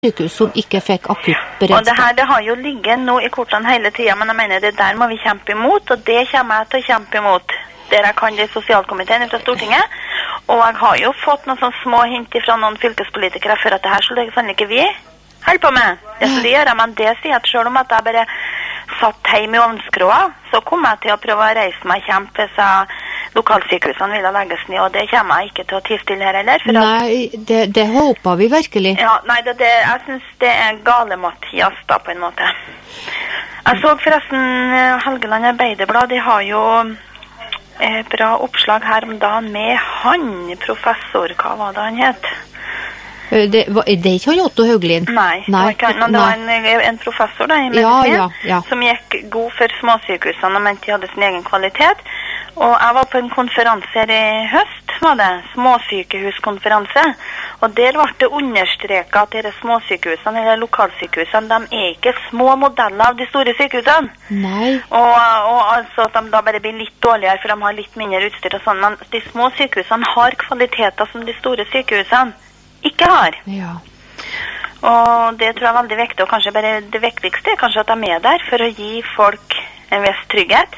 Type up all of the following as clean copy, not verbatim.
sykehus som ikke fikk akutt Og beredskap. det har jo ligget nå i kortene hele tiden, men jeg mener det der må vi kjempe imot, og det kommer jeg til å kjempe imot. Der jeg kan det i sosialkomiteen fra Stortinget. Og jeg har jo fått noen sånne små hint fra noen fylkespolitikere for at det her skulle sannelig ikke vi holde på med. Det skulle de gjøre, men det sier at selv om at jeg bare satt hjemme i ovnskråa, så kom jeg til å prøve å reise meg kjempe hvis lokalsykehusene ville legges ned, og det kommer jeg ikke til å tilstille her heller. Nei, det håper vi virkelig. Ja, nei, jeg synes det er gale Mathias da, på en måte. Jeg så forresten Helgeland Arbeiderblad, de har jo bra oppslag her om dagen med han, professor, hva var det han het? Det er ikke han Otto Hauglin? Nei, men det var en professor da, i medisin, som gikk god for småsykehusene og mente de hadde sin egen kvalitet. Og jeg var på en konferanse her i høst, var det, småsykehuskonferanse, og der ble det understreket at disse småsykehusene, eller lokalsykehusene, de er ikke små modeller av de store sykehusene. Nei. Og altså at de da bare blir litt dårligere, for de har litt mindre utstyr og sånn, men de små sykehusene har kvaliteter som de store sykehusene ikke har. Ja. Og det tror jeg er veldig viktig, og kanskje bare det viktigste er kanskje at de er der for å gi folk en viss trygghet.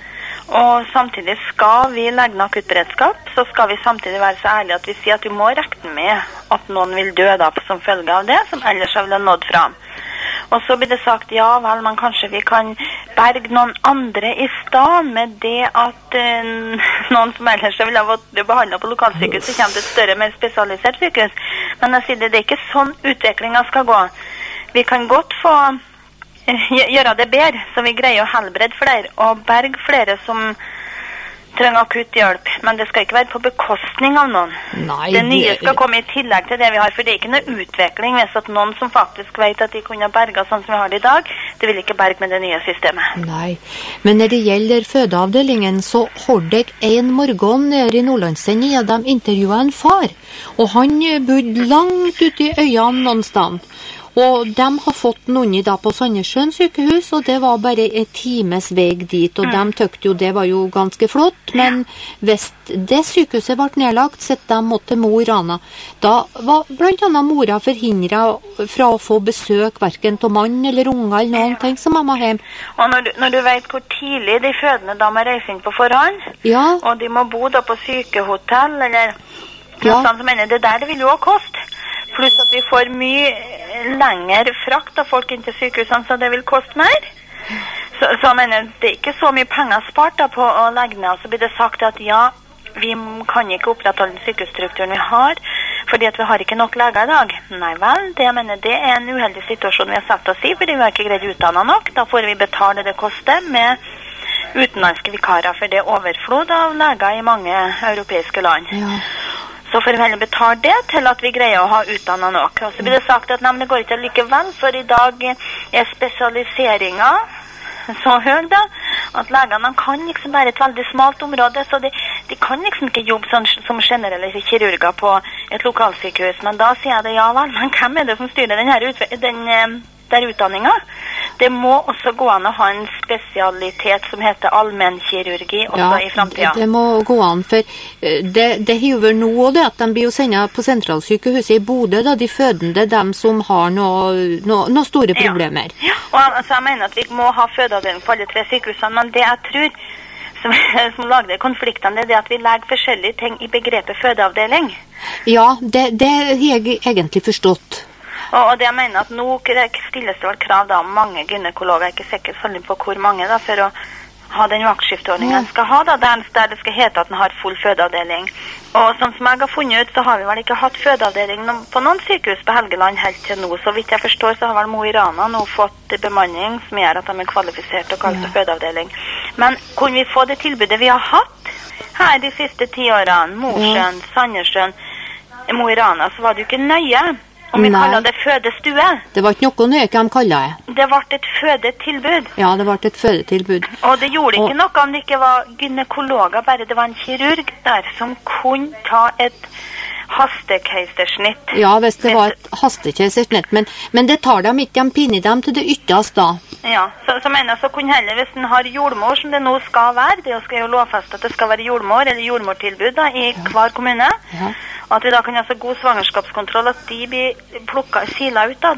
Og samtidig skal vi legge ned akuttberedskap, så skal vi samtidig være så ærlige at vi sier at vi må regne med at noen vil dø da som følge av det, som ellers ville nådd fram. Og så blir det sagt, ja vel, men kanskje vi kan berge noen andre i stedet med det at noen som ellers ville ha vært behandlet på lokalsykehus, så kommer det et større, mer spesialisert sykehus. Men jeg sier det er ikke sånn utviklingen skal gå. Vi kan godt få gjøre det bedre, så vi greier å helbrede flere og berge flere som trenger akutt hjelp, men det skal ikke være på bekostning av noen. Nei, det nye skal komme i tillegg til det vi har, for det er ikke noe utvikling hvis at noen som faktisk vet at de kunne berge sånn som vi har det i dag, det vil ikke berge med det nye systemet. Nei, men når det gjelder fødeavdelingen, så hørte jeg en morgen nede i Nordlandssendingen, de intervjuet en far, og han bodde langt ute i øyene noen sted. Og de har fått noen i dag på Sandnessjøen sykehus, og det var bare et times vei dit, og de tøkte jo det var jo ganske flott, men hvis det sykehuset ble nedlagt, så de måtte til Mo i Rana. Da var blant annet mora forhindret fra å få besøk hverken til mann eller unger eller noen ting som mamma hjem. Og når du vet hvor tidlig de fødende da må reise inn på forhånd, og de må bo da på sykehotell, eller noe sånt, så mener det der det vil jo også koste. Pluss at vi får mye lengre frakt av folk inn til sykehusene, så det vil koste mer. Så mener det er ikke så mye penger spart da på å legge ned. Så blir det sagt at ja, vi kan ikke opprettholde sykehusstrukturen vi har, fordi at vi har ikke nok leger i dag. Nei vel, det er en uheldig situasjon vi har satt oss i, fordi vi har ikke greid utdannet nok. Da får vi betale det koster med utenlandske vikarer, for det er overflod av leger i mange europeiske land. Ja. Så får vi heller betale det til at vi greier å ha utdannet nok. Og så blir det sagt at nei, men det går ikke likevel, for i dag er spesialiseringen så høy da, at legene kan liksom være et veldig smalt område, så de kan liksom ikke jobbe sånn, som generelle kirurger på et lokalsykehus. Men da sier jeg det, ja vel, men hvem er det som styrer den utdanningen? Det må også gå an å ha en spesialitet som heter allmennkirurgi også i fremtiden. Det må gå an, for det hiver nå det at de blir jo sendt på sentralsykehuset i Bodø, da, de fødende, dem som har noen store problemer. Ja, og altså, jeg mener at vi må ha fødeavdeling på alle 3 sykehusene, men det jeg tror som lager konfliktene, det er at vi legger forskjellige ting i begrepet fødeavdeling. Ja, det har jeg egentlig forstått. Og det jeg mener at nå stilles det vel krav da om mange gynekologer, jeg er ikke sikker særlig på hvor mange da, for å ha den vaktskiftordningen skal ha da, der det skal hete at den har full fødeavdeling. Og sånn som jeg har funnet ut, så har vi vel ikke hatt fødeavdeling på noen sykehus på Helgeland helt til nå. Så vidt jeg forstår, så har vel Mo i Rana nå fått bemanning som gjør at de er kvalifisert og kalt fødeavdeling. Men kunne vi få det tilbudet vi har hatt her de siste 10 årene, Mosjøen, Sandnessjøen, Mo i Rana, så var det jo ikke nøye. Om vi kaller det fødestue. Det var ikke noe nøye hva de kallet det. Det ble et fødetilbud. Ja, det ble et fødetilbud. Og det gjorde ikke noe om det ikke var gynekologer, bare det var en kirurg der som kunne ta et hastekeisersnitt. Ja, hvis det var et hastekeisersnitt, men det tar dem ikke, de pinner dem til det ytterste da. Ja, så mener jeg så kunne heller, hvis den har jordmor som det nå skal være, det skal jo lovfeste at det skal være jordmor eller jordmortilbud da, i hver kommune, og at vi da kan ha så god svangerskapskontroll at de blir plukket, silet ut da,